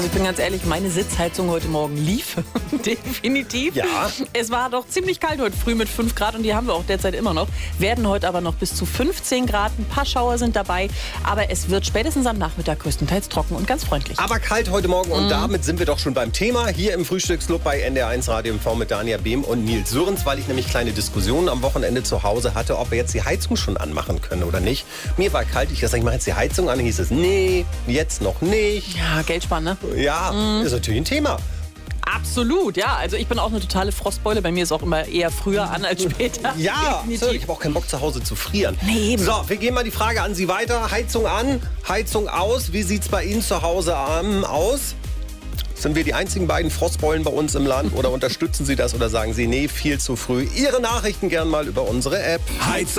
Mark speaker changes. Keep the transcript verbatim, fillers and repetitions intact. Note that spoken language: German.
Speaker 1: Ich bin ganz ehrlich, meine Sitzheizung heute Morgen lief. Definitiv.
Speaker 2: Ja.
Speaker 1: Es war doch ziemlich kalt heute früh mit fünf Grad und die haben wir auch derzeit immer noch. Werden heute aber noch bis zu fünfzehn Grad. Ein paar Schauer sind dabei. Aber es wird spätestens am Nachmittag größtenteils trocken und ganz freundlich.
Speaker 2: Aber kalt heute Morgen und mm. damit sind wir doch schon beim Thema. Hier im Frühstücksclub bei N D R eins Radio M V mit Dania Behm und Nils Sörens, weil ich nämlich kleine Diskussionen am Wochenende zu Hause hatte, ob wir jetzt die Heizung schon anmachen können oder nicht. Mir war kalt, ich gesagt, ich mache jetzt die Heizung an. Dann hieß es, nee, jetzt noch nicht.
Speaker 1: Ja, Geld sparen, ne?
Speaker 2: Ja, mm. ist natürlich ein Thema.
Speaker 1: Absolut, ja. Also ich bin auch eine totale Frostbeule. Bei mir ist auch immer eher früher an als später.
Speaker 2: Ja, so, ich habe auch keinen Bock zu Hause zu frieren.
Speaker 1: Nee, eben.
Speaker 2: So, wir gehen mal die Frage an Sie weiter. Heizung an, Heizung aus. Wie sieht's bei Ihnen zu Hause ähm, aus? Sind wir die einzigen beiden Frostbeulen bei uns im Land oder unterstützen Sie das oder sagen Sie, nee, viel zu früh? Ihre Nachrichten gern mal über unsere App.
Speaker 3: Heizung